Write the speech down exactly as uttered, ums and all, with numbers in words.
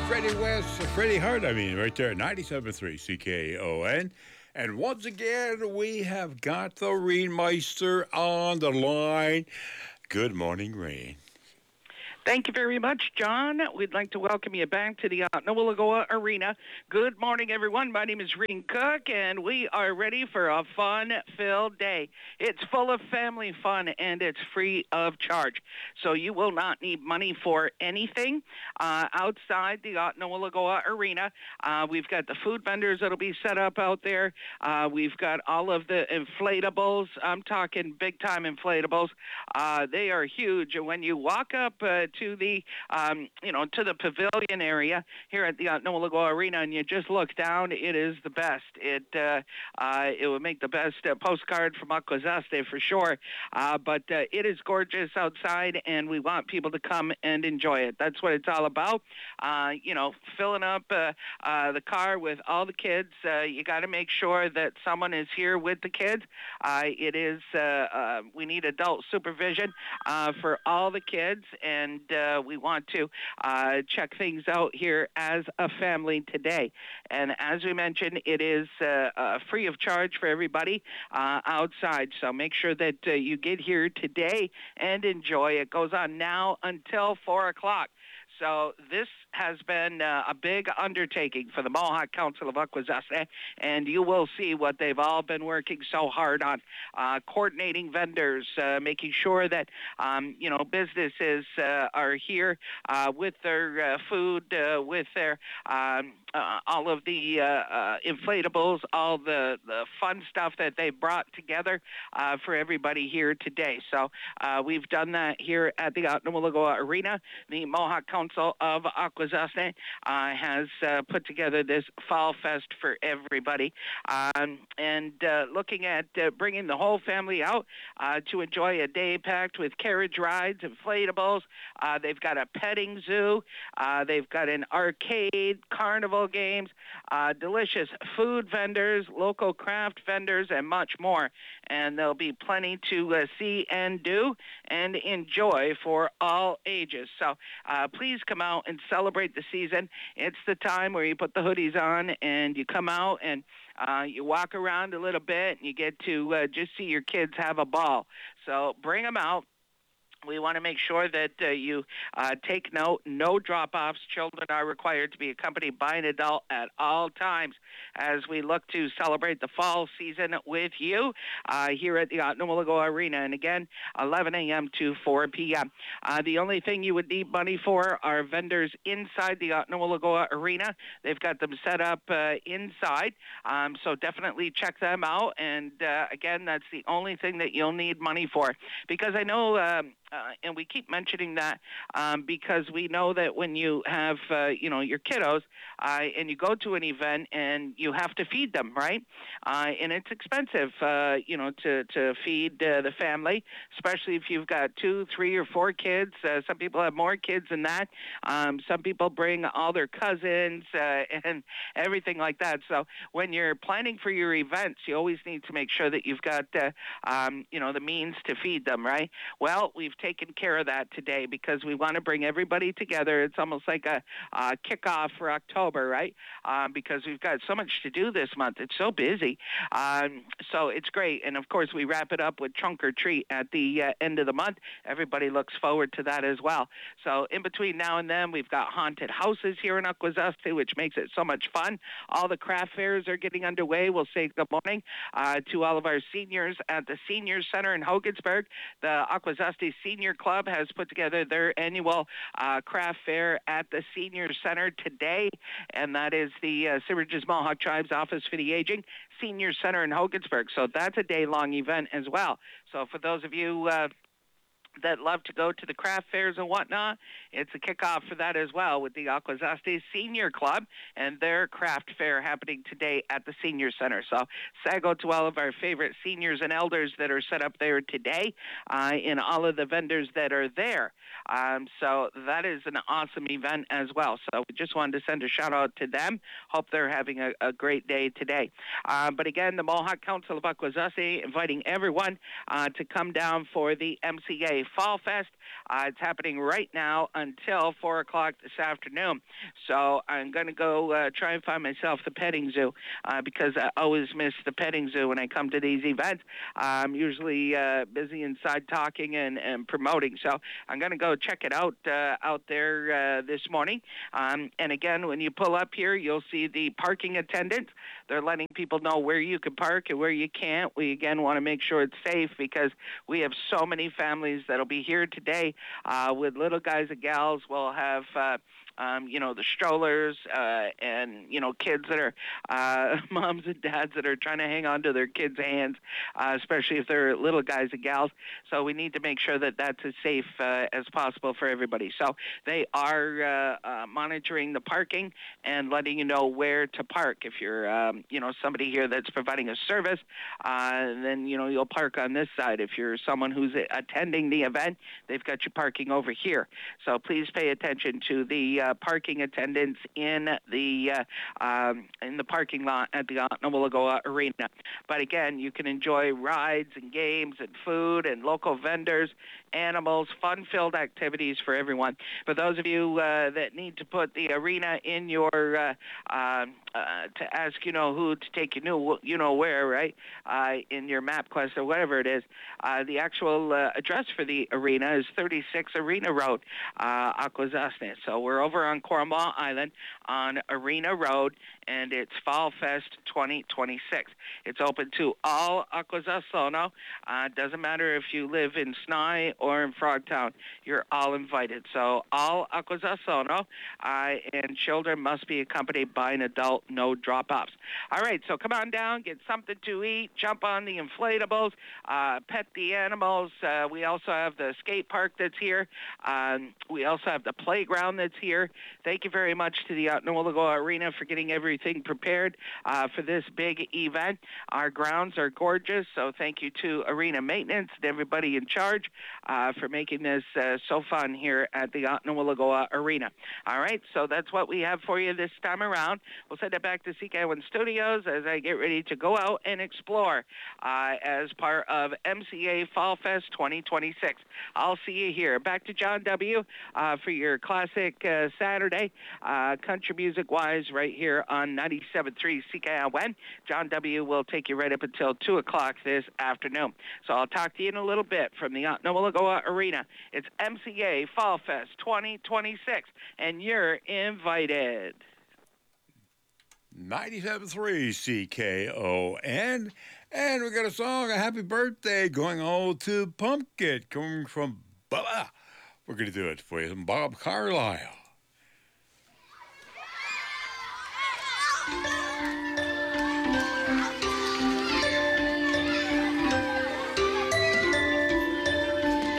Freddie West, Freddie Hart, I mean, right there, ninety-seven point three C K O N. And once again, we have got the Rainmeister on the line. Good morning, Rain. Thank you very much, John. We'd like to welcome you back to the uh, Noa Arena. Good morning, everyone. My name is Rain Cook, and we are ready for a fun-filled day. It's full of family fun, and it's free of charge. So you will not need money for anything uh, outside the uh, Noa Arena. Uh, we've got the food vendors that'll be set up out there. Uh, we've got all of the inflatables. I'm talking big-time inflatables. Uh, they are huge, and when you walk up uh, to the, um, you know, to the pavilion area here at the uh, Noa Arena, and you just look down, it is the best. It uh, uh, it would make the best uh, postcard from Akwesasne for sure. Uh, but uh, it is gorgeous outside, and we want people to come and enjoy it. That's what it's all about. Uh, you know, filling up uh, uh, the car with all the kids. Uh, you got to make sure that someone is here with the kids. Uh, it is uh, uh, we need adult supervision uh, for all the kids, and uh, we want to uh, check things out here as a family today. And as we mentioned, it is uh, uh, free of charge for everybody uh, outside. So make sure that uh, you get here today and enjoy. It goes on now until four o'clock. So this has been uh, a big undertaking for the Mohawk Council of Akwesasne, and you will see what they've all been working so hard on, uh, coordinating vendors, uh, making sure that, um, you know, businesses uh, are here uh, with their uh, food, uh, with their um, uh, all of the uh, uh, inflatables, all the, the fun stuff that they brought together uh, for everybody here today. So uh, we've done that here at the Ottumwalagoa Arena. The Mohawk Council of Akwesasne uh, has uh, put together this Fall Fest for everybody, um, and uh, looking at uh, bringing the whole family out uh, to enjoy a day packed with carriage rides, inflatables. Uh, they've got a petting zoo. Uh, they've got an arcade, carnival games, uh, delicious food vendors, local craft vendors, and much more. And there'll be plenty to uh, see and do and enjoy for all ages. So uh, please come out and celebrate the season. It's the time where you put the hoodies on and you come out and uh, you walk around a little bit and you get to uh, just see your kids have a ball. So bring them out. We want to make sure that uh, you uh, take note. No drop-offs. Children are required to be accompanied by an adult at all times as we look to celebrate the fall season with you uh, here at the Ottumwalagoa Arena. And again, eleven a.m. to four p.m. Uh, the only thing you would need money for are vendors inside the Ottumwalagoa Arena. They've got them set up uh, inside, um, so definitely check them out. And uh, again, that's the only thing that you'll need money for, because I know um, Uh, and we keep mentioning that um, because we know that when you have, uh, you know, your kiddos uh, and you go to an event and you have to feed them, right? Uh, and it's expensive, uh, you know, to, to feed uh, the family, especially if you've got two, three, or four kids. Uh, some people have more kids than that. Um, some people bring all their cousins uh, and everything like that. So when you're planning for your events, you always need to make sure that you've got, uh, um, you know, the means to feed them, right? Well, we've taken care of that today because we want to bring everybody together. It's almost like a uh, kickoff for October, right? Um, because we've got so much to do this month. It's so busy. Um, so it's great. And, of course, we wrap it up with Trunk or Treat at the uh, end of the month. Everybody looks forward to that as well. So in between now and then, we've got haunted houses here in Akwesasne, which makes it so much fun. All the craft fairs are getting underway. We'll say good morning uh, to all of our seniors at the Senior Center in Hogansburg. The Akwesasne Senior Club has put together their annual uh, craft fair at the Senior Center today, and that is the uh, Siverages Mohawk Tribes Office for the Aging Senior Center in Hogansburg. So that's a day-long event as well. So for those of you uh, that love to go to the craft fairs and whatnot, it's a kickoff for that as well with the Akwesasne Senior Club and their craft fair happening today at the Senior Center. So sago to all of our favorite seniors and elders that are set up there today uh, and all of the vendors that are there. Um, so that is an awesome event as well. So we just wanted to send a shout out to them. Hope they're having a, a great day today. Uh, but again, the Mohawk Council of Akwesasne inviting everyone uh, to come down for the M C A Fall Fest. Uh, it's happening right now until four o'clock this afternoon. So I'm going to go uh, try and find myself the petting zoo uh, because I always miss the petting zoo when I come to these events. I'm usually uh, busy inside talking and, and promoting. So I'm going to go check it out uh, out there uh, this morning. Um, and again, when you pull up here, you'll see the parking attendants. They're letting people know where you can park and where you can't. We, again, want to make sure it's safe because we have so many families that'll be here today uh, with little guys and gals. We'll have... Uh, Um, you know, the strollers uh, and, you know, kids that are uh, moms and dads that are trying to hang on to their kids' hands, uh, especially if they're little guys and gals. So we need to make sure that that's as safe uh, as possible for everybody. So they are uh, uh, monitoring the parking and letting you know where to park. If you're, um, you know, somebody here that's providing a service, uh, then, you know, you'll park on this side. If you're someone who's attending the event, they've got you parking over here. So please pay attention to the uh, parking attendants in the uh, um, in the parking lot at the Otnawallagoa Arena. But again, you can enjoy rides and games and food and local vendors, animals, fun-filled activities for everyone. For those of you uh, that need to put the arena in your uh, uh, uh, to ask, you know, who to take you know you know where, right? Uh, in your MapQuest or whatever it is, uh, the actual uh, address for the arena is thirty-six Arena Road, uh, Akwesasne. So we're over on Cornwall Island on Arena Road, and it's Fall Fest twenty twenty-six. It's open to all Akwesasne. Uh, doesn't matter if you live in Snai or in Frogtown. You're all invited. So all Akwesasne, uh, and children must be accompanied by an adult, no drop-offs. All right, so come on down, get something to eat, jump on the inflatables, uh, pet the animals. Uh, we also have the skate park that's here. Um, we also have the playground that's here. Thank you very much to the Otnawallagoa Arena for getting everything prepared uh, for this big event. Our grounds are gorgeous, so thank you to Arena Maintenance and everybody in charge uh, for making this uh, so fun here at the Otnawallagoa Arena. All right, so that's what we have for you this time around. We'll send it back to C K I one Studios as I get ready to go out and explore uh, as part of M C A Fall Fest twenty twenty-six. I'll see you here. Back to John W. Uh, for your classic uh, Saturday, uh, country music-wise, right here on ninety-seven point three C K I N. John W. will take you right up until two o'clock this afternoon. So I'll talk to you in a little bit from the Otnawallagoa Arena. It's M C A Fall Fest twenty twenty-six, and you're invited. ninety-seven point three C K O N. And we got a song, a happy birthday, going on to Pumpkin, coming from Bubba. We're going to do it for you, Bob Carlisle.